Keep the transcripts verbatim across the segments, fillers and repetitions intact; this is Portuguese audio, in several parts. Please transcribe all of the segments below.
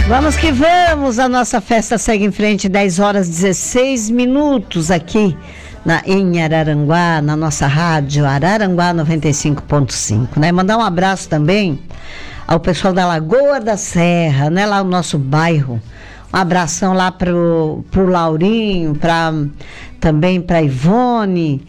Vamos que vamos, a nossa festa segue em frente, dez horas e dezesseis minutos aqui na, em Araranguá, na nossa rádio Araranguá noventa e cinco ponto cinco, né? Mandar um abraço também ao pessoal da Lagoa da Serra, né? Lá no nosso bairro. Um abração lá pro, pro Laurinho, pra, também para Ivone,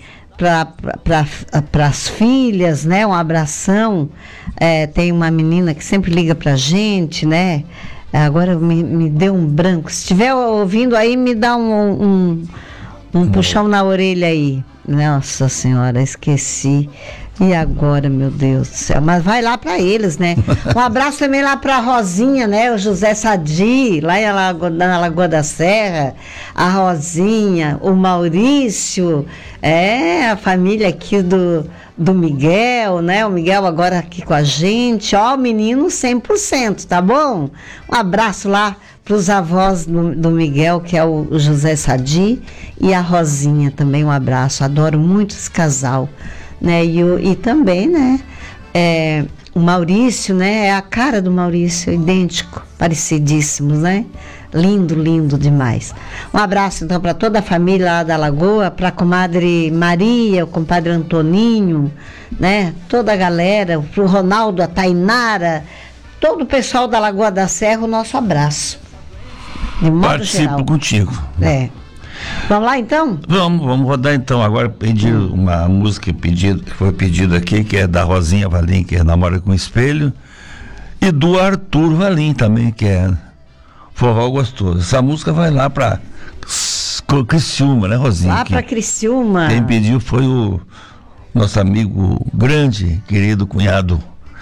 para as filhas, né? Um abração. É, tem uma menina que sempre liga pra gente, né? Agora me, me deu um branco. Se estiver ouvindo aí, me dá um, um, um puxão na orelha aí. Nossa Senhora, esqueci. E agora, meu Deus do céu? Mas vai lá para eles, né? Um abraço também lá para a Rosinha, né? O José Sadi, lá na Lagoa da Serra. A Rosinha, o Maurício, é, a família aqui do, do Miguel, né? O Miguel agora aqui com a gente. Ó, o menino cem por cento, tá bom? Um abraço lá para os avós do, do Miguel, que é o, o José Sadi, e a Rosinha também, um abraço. Adoro muito esse casal. Né? E, o, e também, né, é, o Maurício, né, é a cara do Maurício, idêntico, parecidíssimos, né? Lindo, lindo demais. Um abraço então para toda a família lá da Lagoa, para a comadre Maria, o compadre Antoninho, né? Toda a galera, para o Ronaldo, a Tainara, todo o pessoal da Lagoa da Serra, o nosso abraço. De modo Participo geral. Contigo. É. Vamos lá então? Vamos, vamos rodar então. Agora pedir uma música pedido, que foi pedida aqui, que é da Rosinha Valim, que é Namora com Espelho, e do Arthur Valim também, que é Forró Gostoso. Essa música vai lá para Criciúma, né, Rosinha? Lá para Criciúma. Quem pediu foi o nosso amigo grande, querido cunhado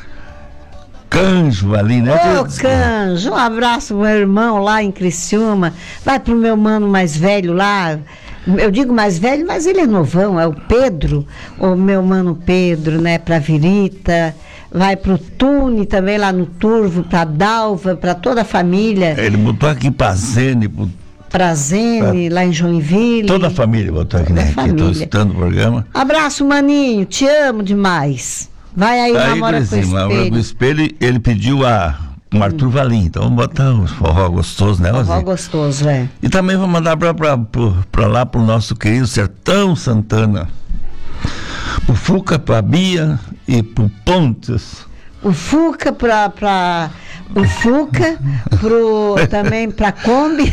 Canjo ali, né? Ô, Canjo, um abraço pro meu irmão lá em Criciúma. Vai pro meu mano mais velho lá. Eu digo mais velho, mas ele é novão, é o Pedro, o meu mano Pedro, né? Pra Virita. Vai pro Tune também lá no Turvo, pra Dalva, pra toda a família. Ele botou aqui pra Zene, pro... pra Zene, pra... lá em Joinville. Toda a família botou aqui, né? Aqui, tô escutando o programa. Abraço, maninho, te amo demais. Vai aí, aí Namora com Espelho. Namora com Espelho, ele pediu a, um hum. Arthur Valim, então vamos botar o Forró Gostoso, né, Rosinha? Forró Gostoso, é. E também vamos mandar pra, pra, pra, pra lá pro nosso querido Sertão Santana. Pro Fuca, pra Bia e pro Pontes. O Fuca pra, pra o Fuca, pro, também pra Kombi.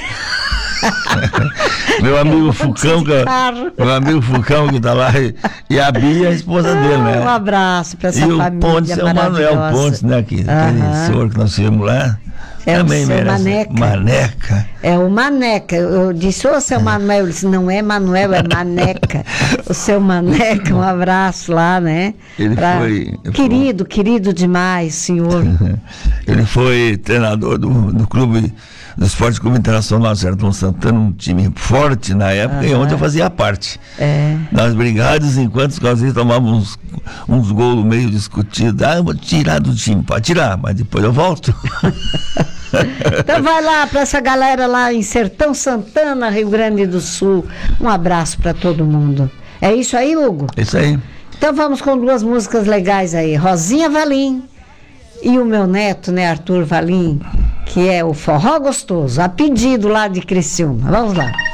Meu amigo Fucão, que, meu amigo Fucão que tá lá, e, e a Bia, a esposa dele, né? Um abraço para essa e família. E o Pontes é o Manuel Pontes, né? Que, aquele senhor que nós fizemos lá. É também o seu Maneca. Maneca. É o Maneca. Eu disse, ô seu Manuel, ele disse, não é Manuel, é Maneca. O seu Maneca, um abraço lá, né? Ele pra... foi. Querido, foi... querido demais, senhor. Ele foi treinador do, do clube. Do Esporte Clube Internacional Sertão Santana, um time forte na época, uhum. E onde eu fazia parte. É. Nas brigadas, enquanto os casinhos tomavam uns, uns gols meio discutidos, ah, eu vou tirar do time, pode tirar, mas depois eu volto. Então vai lá para essa galera lá em Sertão Santana, Rio Grande do Sul. Um abraço para todo mundo. É isso aí, Hugo? É isso aí. Então vamos com duas músicas legais aí. Rosinha Valim e o meu neto, né, Arthur Valim, que é o Forró Gostoso, a pedido lá de Criciúma. Vamos lá.